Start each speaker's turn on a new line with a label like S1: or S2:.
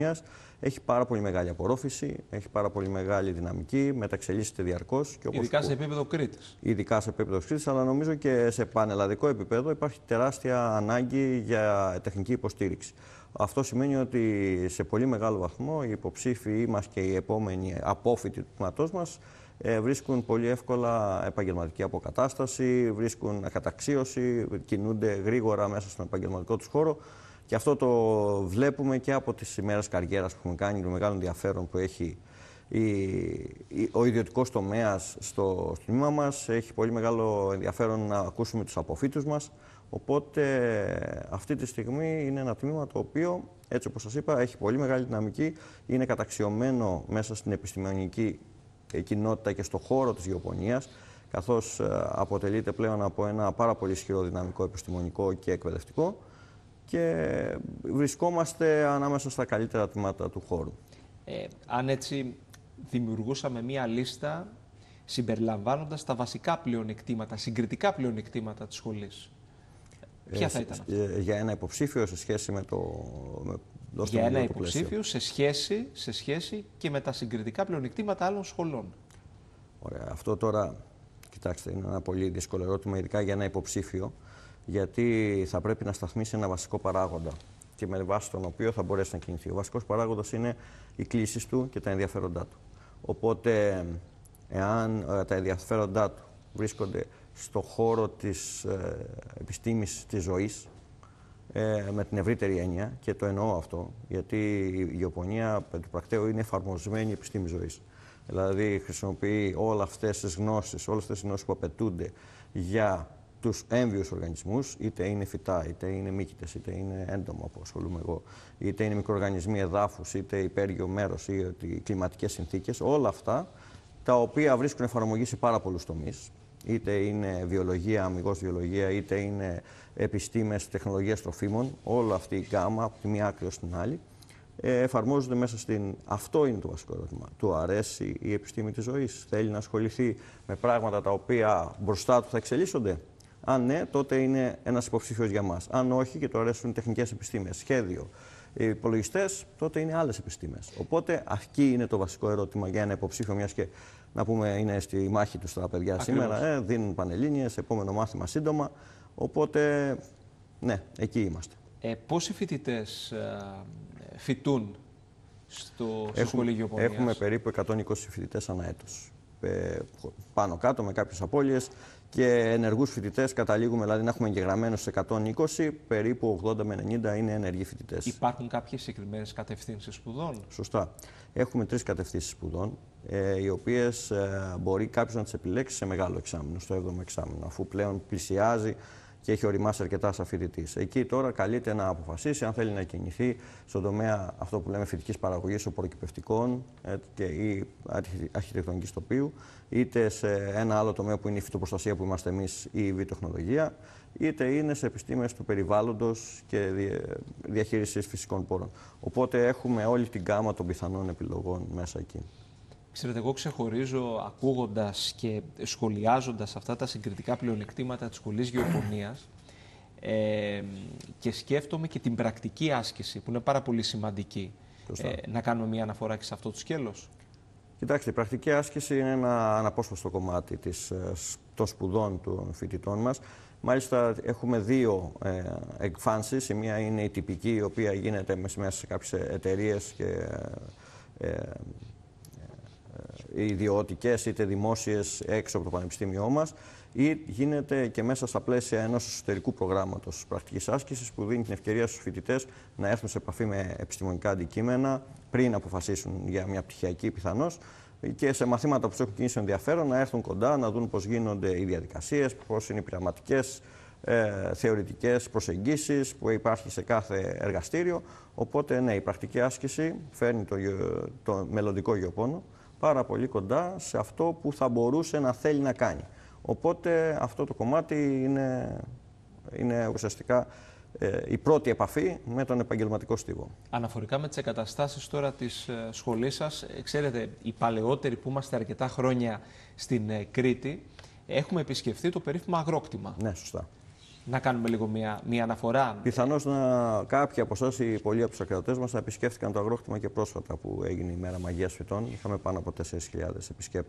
S1: Έχει πάρα πολύ μεγάλη απορρόφηση, έχει πάρα πολύ μεγάλη δυναμική, μεταξελίσσεται διαρκώς.
S2: Ειδικά σε επίπεδο Κρήτης.
S1: Ειδικά σε επίπεδο Κρήτης, αλλά νομίζω και σε πανελλαδικό επίπεδο υπάρχει τεράστια ανάγκη για τεχνική υποστήριξη. Αυτό σημαίνει ότι σε πολύ μεγάλο βαθμό οι υποψήφοι μας και οι επόμενοι απόφοιτοι του τμήματός μας βρίσκουν πολύ εύκολα επαγγελματική αποκατάσταση, βρίσκουν καταξίωση, κινούνται γρήγορα μέσα στον επαγγελματικό τους χώρο. Και αυτό το βλέπουμε και από τις ημέρες καριέρας που έχουμε κάνει, το μεγάλο ενδιαφέρον που έχει ο ιδιωτικός τομέας στο τμήμα μας. Έχει πολύ μεγάλο ενδιαφέρον να ακούσουμε τους αποφύτους μας. Οπότε αυτή τη στιγμή είναι ένα τμήμα το οποίο, έτσι όπως σας είπα, έχει πολύ μεγάλη δυναμική, είναι καταξιωμένο μέσα στην επιστημονική κοινότητα και στο χώρο της γεωπονίας, καθώς αποτελείται πλέον από ένα πάρα πολύ ισχυρό δυναμικό επιστημονικό και εκπαιδευτικό και βρισκόμαστε ανάμεσα στα καλύτερα τμήματα του χώρου.
S2: Αν έτσι δημιουργούσαμε μία λίστα συμπεριλαμβάνοντας τα βασικά πλεονεκτήματα, συγκριτικά πλεονεκτήματα της σχολής, ποια θα ήταν αυτά?
S1: Για ένα υποψήφιο σε σχέση με το...
S2: Για ένα υποψήφιο σε σχέση και με τα συγκριτικά πλεονεκτήματα άλλων σχολών.
S1: Ωραία. Αυτό τώρα, κοιτάξτε, είναι ένα πολύ δύσκολο ερώτημα, ειδικά για ένα υποψήφιο, γιατί θα πρέπει να σταθμίσει ένα βασικό παράγοντα και με βάση τον οποίο θα μπορέσει να κινηθεί. Ο βασικός παράγοντας είναι οι κλίσεις του και τα ενδιαφέροντά του. Οπότε, εάν τα ενδιαφέροντά του βρίσκονται στο χώρο της επιστήμης της ζωής, με την ευρύτερη έννοια, και το εννοώ αυτό, γιατί η γεωπονία του πρακτέου είναι εφαρμοσμένη επιστήμη ζωής. Δηλαδή, χρησιμοποιεί όλες αυτές τις γνώσεις που απαιτούνται για τους έμβιους οργανισμούς, είτε είναι φυτά, είτε είναι μύκητες, είτε είναι έντομα που ασχολούμαι εγώ, είτε είναι μικροοργανισμοί εδάφους, είτε υπέργειο μέρος ή κλιματικές συνθήκες, όλα αυτά τα οποία βρίσκουν εφαρμογή σε πάρα πολλούς τομείς, είτε είναι βιολογία, αμυγός βιολογία, είτε είναι επιστήμες, τεχνολογίες τροφίμων, όλη αυτή η γκάμα από τη μία άκρη ως την άλλη, εφαρμόζονται μέσα στην... Αυτό είναι το βασικό ερώτημα. Του αρέσει η επιστήμη της ζωής? Θέλει να ασχοληθεί με πράγματα τα οποία μπροστά του θα εξελίσσονται? Αν ναι, τότε είναι ένας υποψήφιος για μας. Αν όχι και του αρέσουν τεχνικές επιστήμες, σχέδιο, υπολογιστές, τότε είναι άλλες επιστήμες. Οπότε εκεί είναι το βασικό ερώτημα για ένα υποψήφιο, μιας και να πούμε είναι στη μάχη τους τα παιδιά σήμερα, δίνουν πανελλήνιες, επόμενο μάθημα σύντομα. Οπότε, ναι, εκεί είμαστε.
S2: Πόσοι φοιτητές φοιτούν στο σχολείο γεωπονίας?
S1: Έχουμε περίπου 120 φοιτητές ανά έτος. Πάνω κάτω με κάποιες απώλειες και ενεργούς φοιτητές καταλήγουμε, δηλαδή να έχουμε εγγεγραμμένους σε 120, περίπου 80 με 90 είναι ενεργοί φοιτητές.
S2: Υπάρχουν κάποιες συγκεκριμένες κατευθύνσεις σπουδών?
S1: Σωστά. Έχουμε 3 κατευθύνσεις σπουδών, οι οποίες μπορεί κάποιος να τις επιλέξει σε μεγάλο εξάμηνο, στο 7ο εξάμηνο, αφού πλέον πλησιάζει και έχει οριμάσει αρκετά σαν φοιτητής. Εκεί τώρα καλείται να αποφασίσει αν θέλει να κινηθεί στον τομέα αυτό που λέμε φοιτικής παραγωγής οπωροκυπευτικών ή αρχιτεκτονικής τοπίου, είτε σε ένα άλλο τομέα που είναι η φυτοπροστασία που είμαστε εμείς ή η βιοτεχνολογία, είτε είναι σε επιστήμες του περιβάλλοντος και διαχείρισης φυσικών πόρων. Οπότε έχουμε όλη την γκάμα των πιθανών επιλογών μέσα εκεί.
S2: Ξέρετε, εγώ ξεχωρίζω ακούγοντας και σχολιάζοντας αυτά τα συγκριτικά πλεονεκτήματα της σχολής γεωπονίας και σκέφτομαι και την πρακτική άσκηση που είναι πάρα πολύ σημαντική. Να κάνουμε μια αναφορά και σε αυτό το σκέλος.
S1: Κοιτάξτε, η πρακτική άσκηση είναι ένα αναπόσπαστο κομμάτι των σπουδών των φοιτητών μας. Μάλιστα, έχουμε 2 εκφάνσεις. Η μία είναι η τυπική, η οποία γίνεται μέσα σε κάποιες εταιρείες και ιδιωτικές είτε δημόσιες έξω από το πανεπιστήμιό μας, ή γίνεται και μέσα στα πλαίσια ενός εσωτερικού προγράμματος πρακτικής άσκησης που δίνει την ευκαιρία στους φοιτητές να έρθουν σε επαφή με επιστημονικά αντικείμενα πριν αποφασίσουν για μια πτυχιακή πιθανώς και σε μαθήματα που τους έχουν κινήσει ενδιαφέρον να έρθουν κοντά, να δουν πώς γίνονται οι διαδικασίες, πώς είναι οι πειραματικές, θεωρητικές προσεγγίσεις που υπάρχει σε κάθε εργαστήριο. Οπότε, ναι, η πρακτική άσκηση φέρνει το μελλοντικό γεωπόνο πάρα πολύ κοντά σε αυτό που θα μπορούσε να θέλει να κάνει. Οπότε αυτό το κομμάτι είναι ουσιαστικά η πρώτη επαφή με τον επαγγελματικό στίβο.
S2: Αναφορικά με τις εγκαταστάσεις τώρα της σχολής σας, ξέρετε, οι παλαιότεροι που είμαστε αρκετά χρόνια στην Κρήτη, έχουμε επισκεφθεί το περίφημο αγρόκτημα.
S1: Ναι, σωστά.
S2: Να κάνουμε λίγο μία αναφορά.
S1: Πιθανώς κάποιοι από εσάς ή πολλοί από τους ακροατές μας θα επισκέφτηκαν το αγρόκτημα και πρόσφατα που έγινε η Μέρα Μαγείας Φυτών. Είχαμε πάνω από 4.000 επισκέπτες.